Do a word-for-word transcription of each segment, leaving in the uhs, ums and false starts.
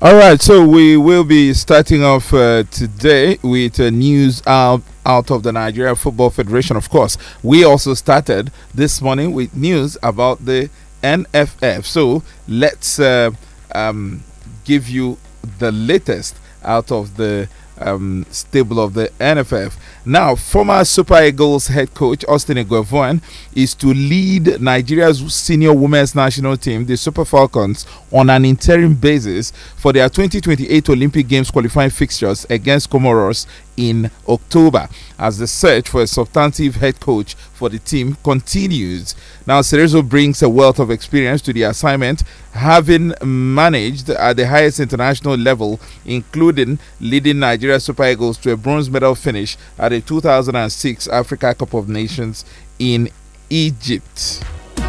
All right, so we will be starting off uh, today with uh, news out out of the Nigeria Football Federation. Of course, we also started this morning with news about the N F F. So let's uh, um, give you the latest out of the um, stable of the N F F. Now, former Super Eagles head coach Austin Eguavoen is to lead Nigeria's senior women's national team, the Super Falcons, on an interim basis for their twenty twenty-eight Olympic Games qualifying fixtures against Comoros in October, as the search for a substantive head coach for the team continues. Now, Cerezo brings a wealth of experience to the assignment, having managed at the highest international level, including leading Nigeria Super Eagles to a bronze medal finish at the two thousand six Africa Cup of Nations in Egypt.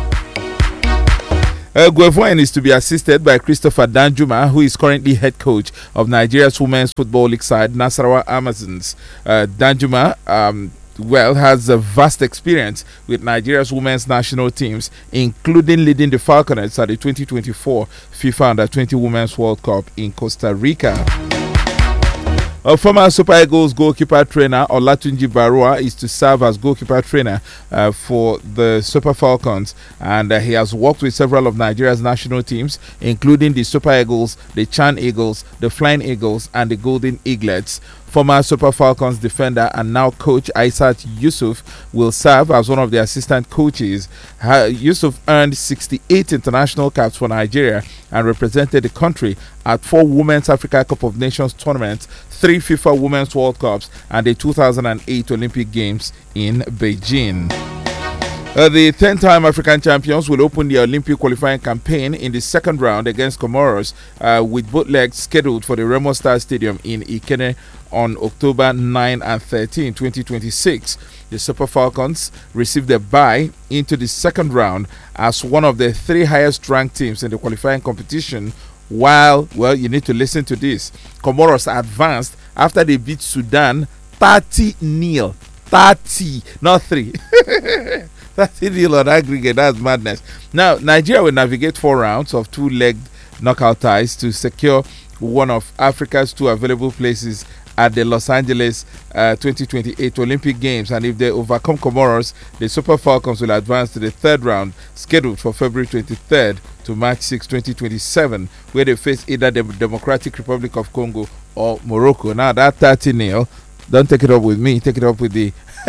Uh, Eguavoen is to be assisted by Christopher Danjuma, who is currently head coach of Nigeria's Women's Football League side, Nasarawa Amazons. Uh, Danjuma, um, well, has a vast experience with Nigeria's women's national teams, including leading the Falconets at the twenty twenty-four FIFA Under twenty Women's World Cup in Costa Rica. A former Super Eagles goalkeeper trainer Olatunji Barua is to serve as goalkeeper trainer uh, for the Super Falcons, and uh, he has worked with several of Nigeria's national teams, including the Super Eagles, the Chan Eagles, the Flying Eagles, and the Golden Eaglets. Former Super Falcons defender and now coach Aisat Yusuf will serve as one of the assistant coaches. Uh, Yusuf earned sixty-eight international caps for Nigeria and represented the country at four Women's Africa Cup of Nations tournaments, three FIFA Women's World Cups, and the two thousand eight Olympic Games in Beijing. Uh, the ten-time African champions will open their Olympic qualifying campaign in the second round against Comoros, uh, with both legs scheduled for the Remo Star Stadium in Ikene on October ninth and thirteenth, twenty twenty-six. The Super Falcons received a bye into the second round as one of the three highest-ranked teams in the qualifying competition, while, well, you need to listen to this. Comoros advanced after they beat Sudan thirty nil. thirty, not three. thirty nil on aggregate. That's madness. Now, Nigeria will navigate four rounds of two-legged knockout ties to secure one of Africa's two available places at the Los Angeles uh, twenty twenty-eight Olympic Games, and if they overcome Comoros, the Super Falcons will advance to the third round, scheduled for February twenty-third to March sixth, twenty twenty-seven, where they face either the Democratic Republic of Congo or Morocco. Now, that thirty nil, don't take it up with me, take it up with the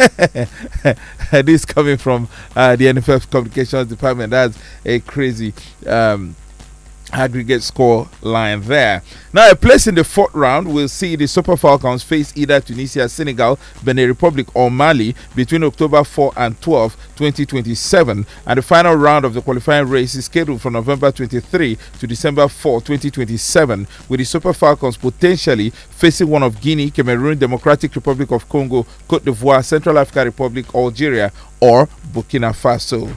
this coming from uh, the N F F Communications Department. That's a crazy um, aggregate score line there. Now, a place in the fourth round will see the Super Falcons face either Tunisia, Senegal, Benin Republic, or Mali between October fourth and twelfth, twenty twenty-seven. And the final round of the qualifying race is scheduled from November twenty-third to December fourth, twenty twenty-seven, with the Super Falcons potentially facing one of Guinea, Cameroon, Democratic Republic of Congo, Cote d'Ivoire, Central African Republic, Algeria, or Burkina Faso.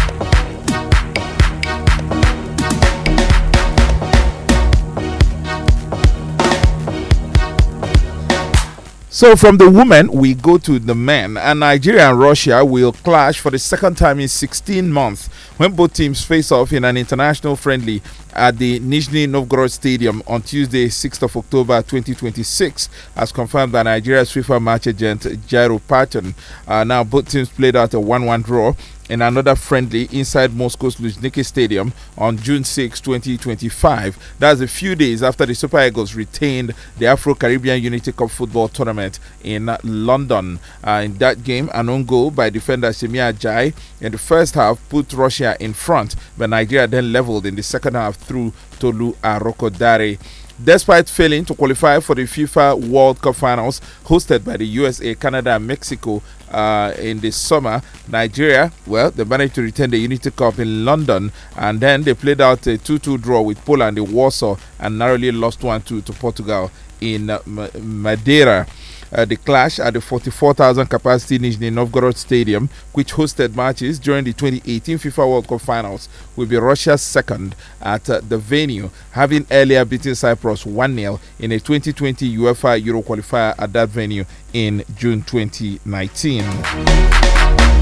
So from the women, we go to the men, and Nigeria and Russia will clash for the second time in sixteen months when both teams face off in an international friendly at the Nizhny Novgorod Stadium on Tuesday, sixth of October, twenty twenty-six, as confirmed by Nigeria's FIFA match agent Jairo Patton. Uh, now, both teams played out a one one draw in another friendly inside Moscow's Luzhniki Stadium on June sixth, twenty twenty-five. That's a few days after the Super Eagles retained the Afro-Caribbean Unity Cup football tournament in uh, London. Uh, in that game, an own goal by defender Semi Ajayi in the first half put Russia in front, but Nigeria then leveled in the second half through Tolu Arokodare. Despite failing to qualify for the FIFA World Cup finals hosted by the U S A, Canada, and Mexico uh, in the summer, Nigeria, well, they managed to retain the Unity Cup in London, and then they played out a two two draw with Poland in Warsaw and narrowly lost one two to Portugal in uh, Madeira. Uh, the clash at the forty-four thousand capacity Nizhny Novgorod Stadium, which hosted matches during the twenty eighteen FIFA World Cup finals, will be Russia's second at uh, the venue, having earlier beaten Cyprus one nil in a twenty twenty UEFA Euro qualifier at that venue in June twenty nineteen.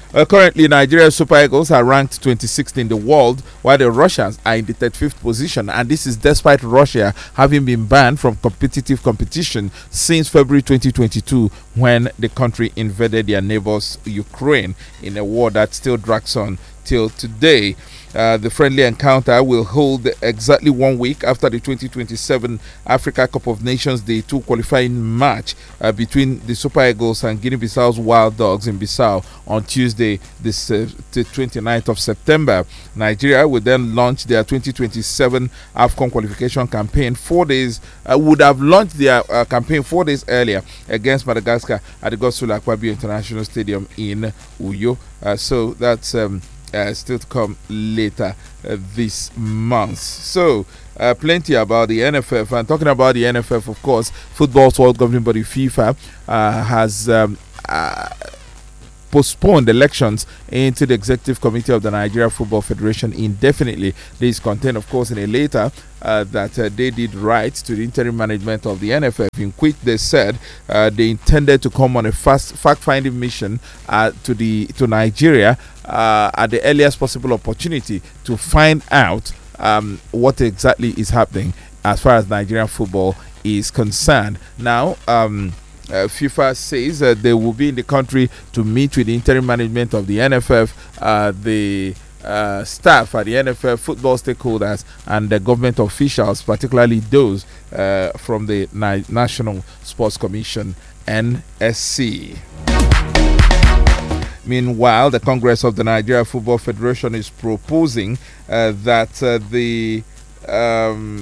Uh, currently, Nigeria Super Eagles are ranked twenty-sixth in the world, while the Russians are in the thirty-fifth position. And this is despite Russia having been banned from competitive competition since February twenty twenty-two, when the country invaded their neighbors, Ukraine, in a war that still drags on till today. Uh, the friendly encounter will hold exactly one week after the twenty twenty-seven Africa Cup of Nations Day two qualifying match uh, between the Super Eagles and Guinea-Bissau's Wild Dogs in Bissau on Tuesday, this uh, the twenty-ninth of September. Nigeria will then launch their twenty twenty-seven AFCON qualification campaign four days, uh, would have launched their uh, campaign four days earlier against Madagascar at the Godswill Akpabio International Stadium in Uyo. Uh, so that's um, Uh, still to come later uh, this month. So, uh, plenty about the N F F. And talking about the N F F, of course, football's world governing body FIFA uh, has um, uh, postponed elections into the executive committee of the Nigeria Football Federation indefinitely. This is contained, of course, in a letter uh, that uh, they did write to the interim management of the N F F, in which they said uh, they intended to come on a fast fact-finding mission uh, to the to Nigeria uh, at the earliest possible opportunity to find out um, what exactly is happening as far as Nigerian football is concerned. Now, um, Uh, FIFA says uh, they will be in the country to meet with the interim management of the N F F, uh, the uh, staff at the N F F, football stakeholders, and the government officials, particularly those uh, from the Ni- National Sports Commission, N S C. Meanwhile, the Congress of the Nigeria Football Federation is proposing uh, that uh, the um,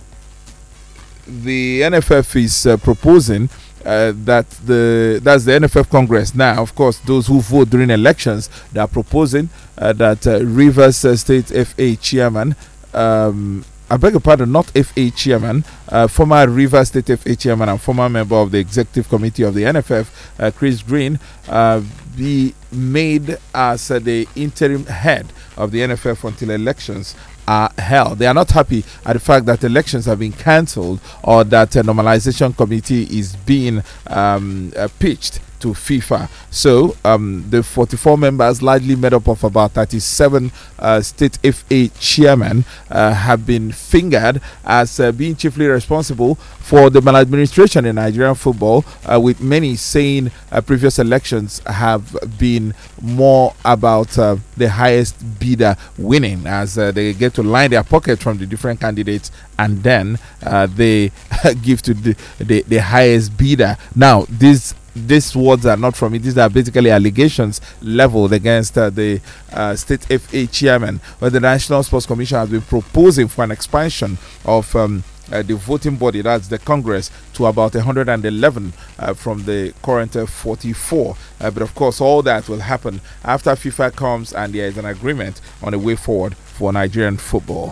the N F F is uh, proposing Uh, that the that's the N F F Congress now. Of course, those who vote during elections, they are proposing uh, that uh, Rivers uh, State F A chairman, um, I beg your pardon, not F A chairman, uh, former Rivers State F A chairman and former member of the executive committee of the N F F, uh, Chris Green, uh, be made as uh, the interim head of the N F F until elections are held. They are not happy at the fact that elections have been cancelled, or that a normalization committee is being um, uh, pitched to FIFA. So um, the forty-four members, largely made up of about thirty-seven uh, state F A chairmen, uh, have been fingered as uh, being chiefly responsible for the maladministration in Nigerian football, uh, with many saying uh, previous elections have been more about uh, the highest bidder winning, as uh, they get to line their pockets from the different candidates, and then uh, they give to the, the, the highest bidder. Now, this these words are not from me. These are basically allegations leveled against uh, the uh, state F A chairman, where the National Sports Commission has been proposing for an expansion of um, uh, the voting body, that's the Congress, to about one hundred eleven uh, from the current uh, forty-four. Uh, but of course, all that will happen after FIFA comes and there is an agreement on the way forward for Nigerian football.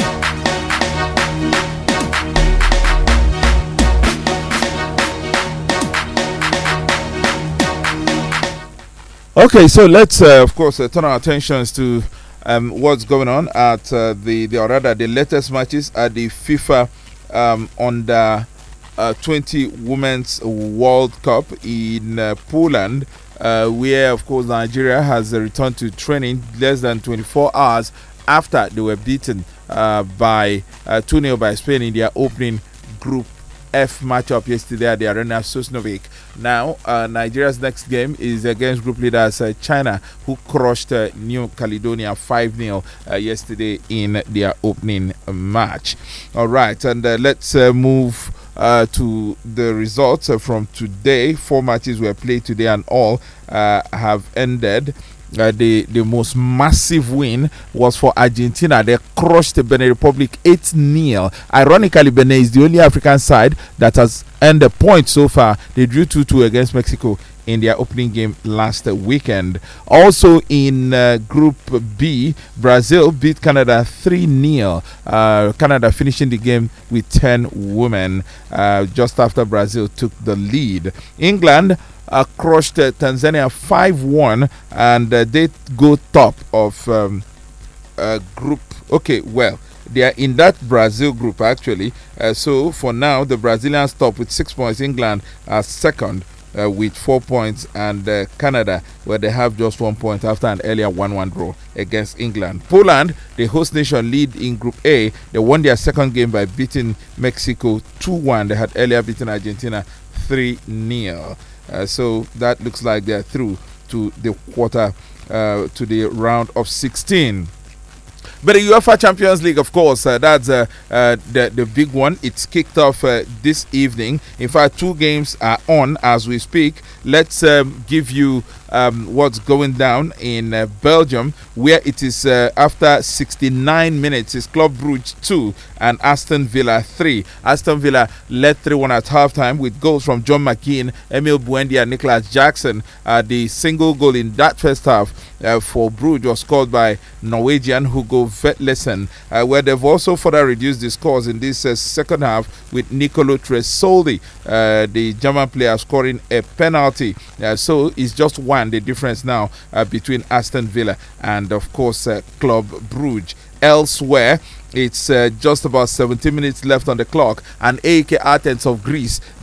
Okay, so let's, uh, of course, uh, turn our attentions to um, what's going on at uh, the, the, or rather, the latest matches at the FIFA um, under uh, twenty Women's World Cup in uh, Poland, uh, where, of course, Nigeria has uh, returned to training less than twenty-four hours after they were beaten uh, by uh, two nil by Spain in their opening Group F matchup yesterday at the Arena Sosnowiec. Now, uh, Nigeria's next game is against group leaders uh, China, who crushed uh, New Caledonia five nil uh, yesterday in their opening match. All right, and uh, let's uh, move uh, to the results uh, from today. Four matches were played today, and all uh, have ended. Uh, the, the most massive win was for Argentina. They crushed the Benin Republic eight nil. Ironically, Benin is the only African side that has earned a point so far. They drew two two against Mexico in their opening game last uh, weekend. Also in uh, Group B, Brazil beat Canada three nil. Uh, Canada finishing the game with ten women uh, just after Brazil took the lead. England Uh, crushed uh, Tanzania five one, and uh, they go top of um, uh, group. Okay, well, they are in that Brazil group actually. Uh, so for now, the Brazilians top with six points. England are second uh, with four points, and uh, Canada, where they have just one point after an earlier one one draw against England. Poland, the host nation, lead in Group A. They won their second game by beating Mexico two one. They had earlier beaten Argentina three nil. Uh, so that looks like they're through to the quarter, uh, to the round of sixteen. But the UEFA Champions League, of course, uh, that's uh, uh, the, the big one. It's kicked off uh, this evening. In fact, two games are on as we speak. Let's um, give you um, what's going down in uh, Belgium, where it is uh, after sixty-nine minutes. It's Club Brugge two and Aston Villa three. Aston Villa led three one at halftime with goals from John McGinn, Emil Buendia, and Nicholas Jackson. Uh, the single goal in that first half uh, for Brugge was scored by Norwegian Hugo Vetlesen, uh, where they've also further reduced the scores in this uh, second half with Nicolo Tresoldi, uh, the German player, scoring a penalty. Uh, so it's just one, the difference now uh, between Aston Villa and, of course, uh, Club Brugge. Elsewhere, it's uh, just about seventeen minutes left on the clock, and A E K Athens of Greece,